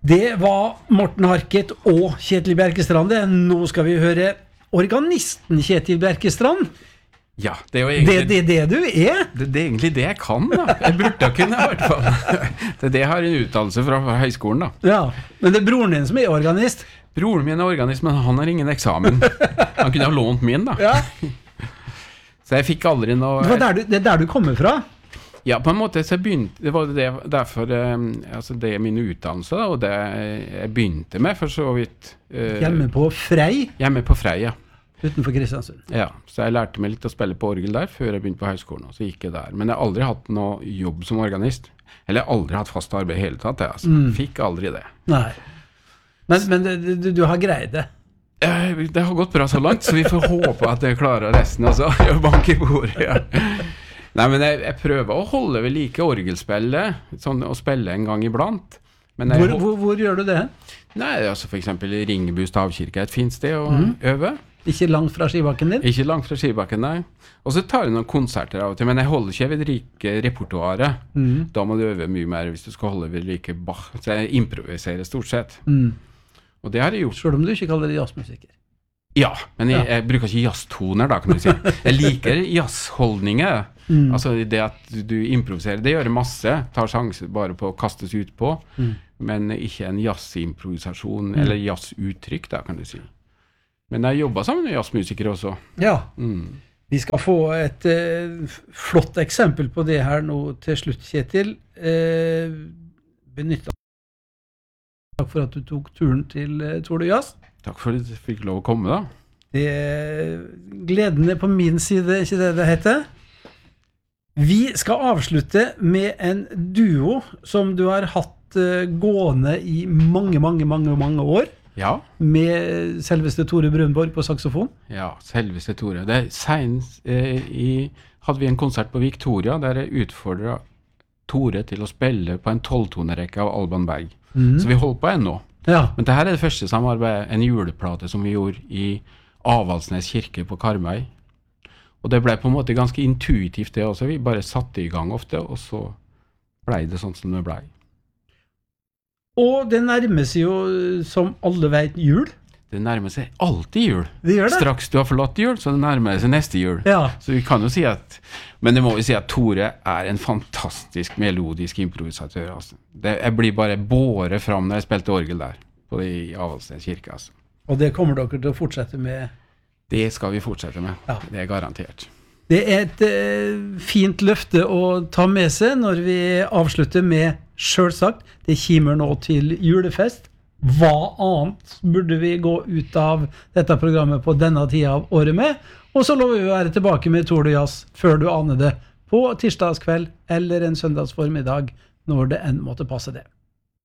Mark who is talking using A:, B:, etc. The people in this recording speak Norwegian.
A: Det var Morten Harket og Kjetil Bjerkestrand. Nå skal vi høre organisten Kjetil Bjerkestrand.
B: Ja, det er jo egentlig
A: det du er.
B: Det er egentlig det jeg kan, da. Jeg burde kunne, I hvert fall. Det jeg har en utdannelse fra høyskolen, da.
A: Ja, men det er broren din som er organist.
B: Broren min er organist, men han har ingen eksamen. Han kunne ha lånt min, da.
A: Ja.
B: Så jeg fikk aldri noe...
A: Det er der du kommer fra?
B: Ja, på en måte så begynte, det var det derfor, altså det er min utdannelse da, og det jeg begynte med for så vidt.
A: Hjemme på Frei?
B: Hjemme på Frei, ja.
A: Utenfor Kristiansund?
B: Ja, så jeg lærte meg litt å spille på orgel der før jeg begynte på høyskolen, og så gikk jeg der. Men jeg har aldri hatt noe jobb som organist. Eller jeg har aldri hatt fast arbeid hele tatt, altså. Fikk aldri det.
A: Nei. Men du har greid det?
B: Det har gått bra så langt, så vi får håpe at jeg klarer resten også. Jeg banker i bordet, ja. Nei, men jeg prøver å holde ved like orgelspillet, sånn å spille en gang iblant. Men
A: hvor gjør du det?
B: Nei, altså for eksempel Ringebu stavkirke er et fint sted å øve.
A: Ikke langt fra skibakken din?
B: Ikke langt fra skibakken, nei. Og så tar jeg noen konserter av og til, men jeg holder ikke ved like repertoaret. Da må du øve mye mer hvis du skal holde ved like Bach. Så jeg improviserer stort sett. Og det har jeg gjort.
A: Selv om du ikke kaller det jazzmusiker?
B: Ja, men jeg bruker ikke jazztoner da, kan du si. Jeg liker jazzholdninger. Altså det at du improviserer, det gjør masse. Tar sjanser bare på å kastes ut på, men ikke en jazzimprovisasjon, eller jazzuttrykk da, kan du si. Men jeg jobber sammen med jazzmusikere også. Ja.
A: Vi skal få et flott eksempel på det her nå til slutt, Kjetil. Benytt deg. Takk for at du tok turen til Tord og Jazz.
B: Takk for at du fikk lov å komme da.
A: Gleden er på min side, ikke det heter? Vi skal avslutte med en duo som du har hatt gående i mange år. Ja. Med selveste Tore Brunborg på saxofon.
B: Ja, selveste Tore. Senest hadde vi en konsert på Victoria der jeg utfordret Tore til å spille på en 12-tonerekke av Alban Berg. Så vi holdt på ennå. Ja. Men dette er det første samarbeidet, en juleplate som vi gjorde i Avaldsnes kirke på Karmøy. Og det ble på en måte ganske intuitivt det også. Vi bare satte i gang ofte, og så ble det sånn som det ble.
A: Og det nærmer seg jo, som alle vet, jul.
B: Det nærmer seg alltid jul.
A: Det gjør det.
B: Straks du har forlatt jul, så det nærmer seg neste jul.
A: Ja. Så
B: vi kan jo si at, men det må vi si at Tore er en fantastisk melodisk improvisatør. Altså. Jeg blir bare båret fram når jeg spilte orgel der, i Avaldsnes kirke. Altså.
A: Og det kommer dere til å fortsette med?
B: Det skal vi fortsette med, ja. Det er garantert.
A: Det er et fint løfte å ta med seg når vi avslutter med, selvsagt, det kimer nå til julefest. Hva annet burde vi gå ut av dette programmet på denne tida av året med? Og så lover vi å være tilbake med Tord og Jazz før du aner det, på tirsdagskveld eller en søndagsformiddag, når det enn måtte passe det.